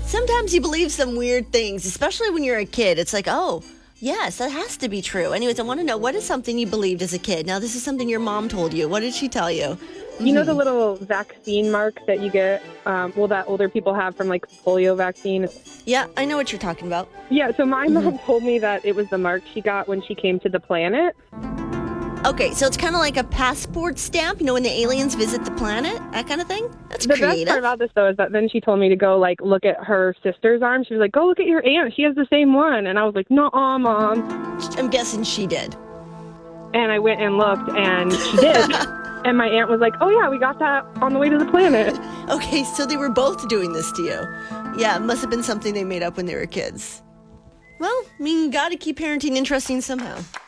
Sometimes you believe some weird things, especially when you're a kid. It's like, oh, yes, that has to be true. Anyways, I want to know, what is something you believed as a kid? Now, this is something your mom told you. What did she tell you? You know the little vaccine mark that you get, that older people have from, like, polio vaccine? Yeah, I know what you're talking about. Yeah, so my mom told me that it was the mark she got when she came to the planet. Okay, so it's kind of like a passport stamp, when the aliens visit the planet, that kind of thing? That's The creative. best part about this, though, is that then she told me to go, like, look at her sister's arm. She was like, go look at your aunt. She has the same one. And I was like, nuh-uh, Mom. I'm guessing she did. And I went and looked, and she did. And my aunt was like, oh, yeah, we got that on the way to the planet. Okay, so they were both doing this to you. Yeah, it must have been something they made up when they were kids. Well, you gotta keep parenting interesting somehow.